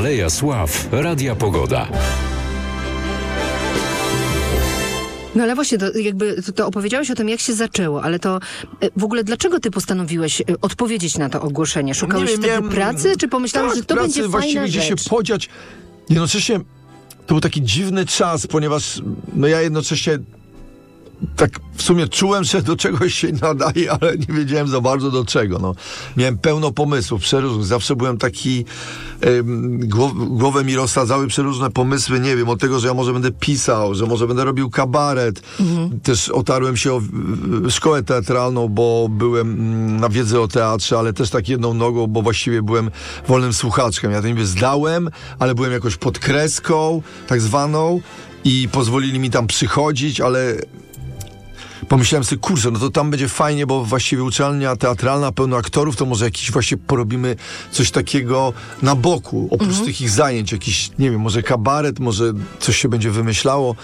Aleja Sław Radia Pogoda. No ale właśnie, to opowiedziałeś o tym, jak się zaczęło, ale to w ogóle dlaczego ty postanowiłeś odpowiedzieć na to ogłoszenie? Szukałeś wtedy pracy, czy pomyślałeś, że to będzie fajna gdzie rzecz? się podziać. Jednocześnie to był taki dziwny czas, ponieważ ja jednocześnie tak w sumie czułem, że do czegoś się nadaje, ale nie wiedziałem za bardzo do czego. Miałem pełno pomysłów, przeróżnych. Zawsze byłem taki, głowę mi rozsadzały przeróżne pomysły, nie wiem, od tego, że ja może będę pisał, że może będę robił kabaret. Też otarłem się o szkołę teatralną, bo byłem na wiedzy o teatrze, ale też tak jedną nogą, bo właściwie byłem wolnym słuchaczkiem. Ja to niby zdałem, ale byłem jakoś pod kreską, tak zwaną, i pozwolili mi tam przychodzić, ale pomyślałem sobie, kurczę, to tam będzie fajnie, bo właściwie uczelnia teatralna, pełno aktorów, to może jakiś właśnie porobimy coś takiego na boku, oprócz tych ich zajęć, jakiś, nie wiem, może kabaret, może coś się będzie wymyślało.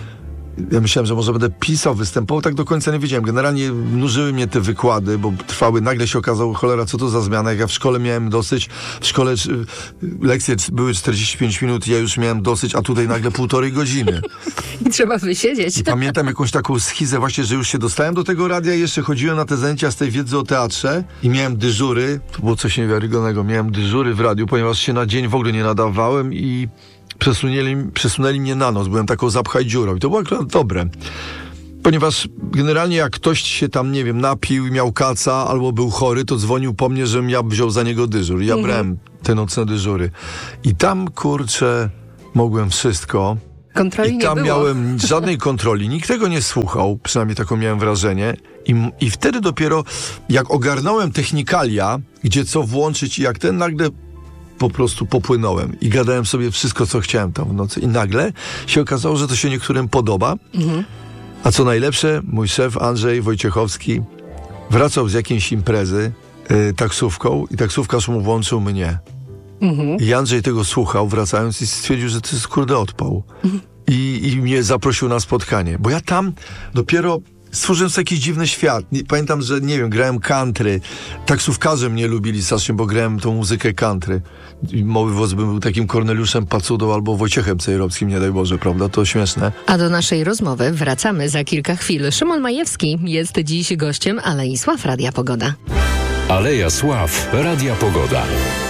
Ja myślałem, że może będę pisał, występował, tak do końca nie wiedziałem. Generalnie nużyły mnie te wykłady, bo trwały, nagle się okazało, cholera, co to za zmiana, jak ja w szkole miałem dosyć, w szkole lekcje były 45 minut, ja już miałem dosyć, a tutaj nagle 1,5 godziny. I trzeba wysiedzieć. I pamiętam jakąś taką schizę właśnie, że już się dostałem do tego radia i jeszcze chodziłem na te zajęcia z tej wiedzy o teatrze i miałem dyżury, to było coś niewiarygodnego, miałem dyżury w radiu, ponieważ się na dzień w ogóle nie nadawałem i przesunęli mnie na noc. Byłem taką zapchaj dziurą i to było akurat dobre. Ponieważ generalnie jak ktoś się tam, nie wiem, napił i miał kaca albo był chory, to dzwonił po mnie, żebym ja wziął za niego dyżur. Ja brałem te nocne dyżury. I tam, kurczę, mogłem wszystko. Kontroli I tam nie było. miałem żadnej kontroli. Nikt tego nie słuchał, przynajmniej taką miałem wrażenie. I wtedy dopiero, jak ogarnąłem technikalia, gdzie co włączyć i jak ten, nagle po prostu popłynąłem i gadałem sobie wszystko, co chciałem tam w nocy. I nagle się okazało, że to się niektórym podoba. A co najlepsze, mój szef Andrzej Wojciechowski wracał z jakiejś imprezy taksówką i taksówkarz mu włączył mnie. I Andrzej tego słuchał, wracając, i stwierdził, że to jest kurde odpał. I mnie zaprosił na spotkanie. Bo ja tam dopiero stworzyłem sobie jakiś dziwny świat. Pamiętam, że, nie wiem, grałem country. Taksówkarze mnie lubili strasznie, bo grałem tą muzykę country. I Mały Włos był takim Korneliuszem Pacudą albo Wojciechem Cejrowskim, nie daj Boże, prawda? To śmieszne. A do naszej rozmowy wracamy za kilka chwil. Szymon Majewski jest dziś gościem Alei Sław Radia Pogoda. Aleja Sław Radia Pogoda.